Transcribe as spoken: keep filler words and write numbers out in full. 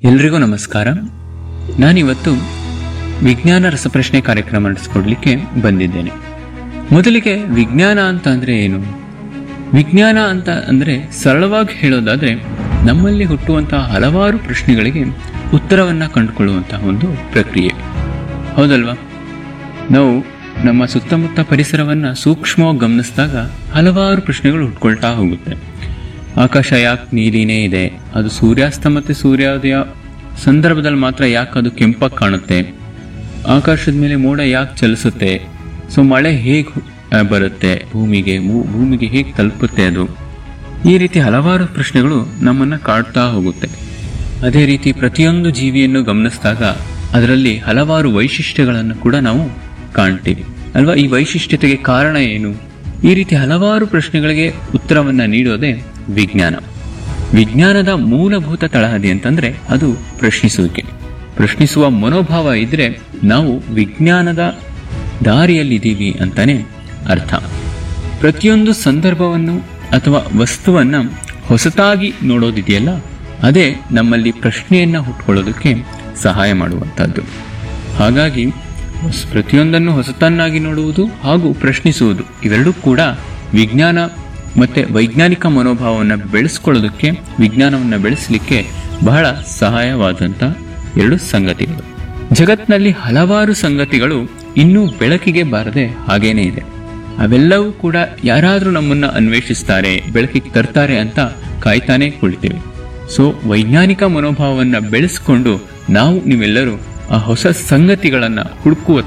ಎಲ್ರಿಗೂ ನಮಸ್ಕಾರ. ನಾನಿವತ್ತು ವಿಜ್ಞಾನ ರಸಪ್ರಶ್ನೆ ಕಾರ್ಯಕ್ರಮ ನಡೆಸ್ಕೊಡ್ಲಿಕ್ಕೆ ಬಂದಿದ್ದೇನೆ. ಮೊದಲಿಗೆ ವಿಜ್ಞಾನ ಅಂತ ಅಂದ್ರೆ ಏನು? ವಿಜ್ಞಾನ ಅಂತ ಅಂದ್ರೆ ಸರಳವಾಗಿ ಹೇಳೋದಾದ್ರೆ ನಮ್ಮಲ್ಲಿ ಹುಟ್ಟುವಂತಹ ಹಲವಾರು ಪ್ರಶ್ನೆಗಳಿಗೆ ಉತ್ತರವನ್ನ ಕಂಡುಕೊಳ್ಳುವಂತಹ ಒಂದು ಪ್ರಕ್ರಿಯೆ, ಹೌದಲ್ವಾ? ನಾವು ನಮ್ಮ ಸುತ್ತಮುತ್ತ ಪರಿಸರವನ್ನ ಸೂಕ್ಷ್ಮವಾಗಿ ಗಮನಿಸಿದಾಗ ಹಲವಾರು ಪ್ರಶ್ನೆಗಳು ಹುಟ್ಕೊಳ್ತಾ ಹೋಗುತ್ತೆ. ಆಕಾಶ ಯಾಕೆ ನೀಲಿನೇ ಇದೆ? ಅದು ಸೂರ್ಯಾಸ್ತ ಮತ್ತು ಸೂರ್ಯೋದಯ ಸಂದರ್ಭದಲ್ಲಿ ಮಾತ್ರ ಯಾಕೆ ಅದು ಕೆಂಪಾಗಿ ಕಾಣುತ್ತೆ? ಆಕಾಶದ ಮೇಲೆ ಮೋಡ ಯಾಕೆ ಚಲಿಸುತ್ತೆ? ಸೊ ಮಳೆ ಹೇಗೆ ಬರುತ್ತೆ ಭೂಮಿಗೆ, ಭೂಮಿಗೆ ಹೇಗೆ ತಲುಪುತ್ತೆ ಅದು? ಈ ರೀತಿ ಹಲವಾರು ಪ್ರಶ್ನೆಗಳು ನಮ್ಮನ್ನ ಕಾಡ್ತಾ ಹೋಗುತ್ತೆ. ಅದೇ ರೀತಿ ಪ್ರತಿಯೊಂದು ಜೀವಿಯನ್ನು ಗಮನಿಸಿದಾಗ ಅದರಲ್ಲಿ ಹಲವಾರು ವೈಶಿಷ್ಟ್ಯಗಳನ್ನು ಕೂಡ ನಾವು ಕಾಣ್ತೀವಿ ಅಲ್ವಾ? ಈ ವೈಶಿಷ್ಟ್ಯತೆಗೆ ಕಾರಣ ಏನು? ಈ ರೀತಿ ಹಲವಾರು ಪ್ರಶ್ನೆಗಳಿಗೆ ಉತ್ತರವನ್ನ ನೀಡೋದೇ ವಿಜ್ಞಾನ. ವಿಜ್ಞಾನದ ಮೂಲಭೂತ ತಳಹದಿ ಅಂತಂದ್ರೆ ಅದು ಪ್ರಶ್ನಿಸುವಿಕೆ. ಪ್ರಶ್ನಿಸುವ ಮನೋಭಾವ ಇದ್ರೆ ನಾವು ವಿಜ್ಞಾನದ ದಾರಿಯಲ್ಲಿದ್ದೀವಿ ಅಂತಾನೆ ಅರ್ಥ. ಪ್ರತಿಯೊಂದು ಸಂದರ್ಭವನ್ನು ಅಥವಾ ವಸ್ತುವನ್ನ ಹೊಸತಾಗಿ ನೋಡೋದಿದೆಯಲ್ಲ, ಅದೇ ನಮ್ಮಲ್ಲಿ ಪ್ರಶ್ನೆಯನ್ನ ಹುಟ್ಕೊಳ್ಳೋದಕ್ಕೆ ಸಹಾಯ ಮಾಡುವಂತಹದ್ದು. ಹಾಗಾಗಿ ಪ್ರತಿಯೊಂದನ್ನು ಹೊಸತನ್ನಾಗಿ ನೋಡುವುದು ಹಾಗೂ ಪ್ರಶ್ನಿಸುವುದು ಇವೆರಡೂ ಕೂಡ ವಿಜ್ಞಾನ ಮತ್ತೆ ವೈಜ್ಞಾನಿಕ ಮನೋಭಾವವನ್ನು ಬೆಳೆಸ್ಕೊಳ್ಳೋದಕ್ಕೆ, ವಿಜ್ಞಾನವನ್ನ ಬೆಳೆಸಲಿಕ್ಕೆ ಬಹಳ ಸಹಾಯವಾದಂತ ಎರಡು ಸಂಗತಿಗಳು. ಜಗತ್ತಿನಲ್ಲಿ ಹಲವಾರು ಸಂಗತಿಗಳು ಇನ್ನೂ ಬೆಳಕಿಗೆ ಬಾರದೆ ಹಾಗೇನೇ ಇದೆ. ಅವೆಲ್ಲವೂ ಕೂಡ ಯಾರಾದ್ರೂ ನಮ್ಮನ್ನ ಅನ್ವೇಷಿಸ್ತಾರೆ, ಬೆಳಕಿಗೆ ತರ್ತಾರೆ ಅಂತ ಕಾಯ್ತಾನೆ ಕುಳಿತೇವೆ. ಸೊ ವೈಜ್ಞಾನಿಕ ಮನೋಭಾವವನ್ನ ಬೆಳೆಸ್ಕೊಂಡು ನಾವು ನೀವೆಲ್ಲರೂ ಆ ಹೊಸ ಸಂಗತಿಗಳನ್ನ ಹುಡುಕುವ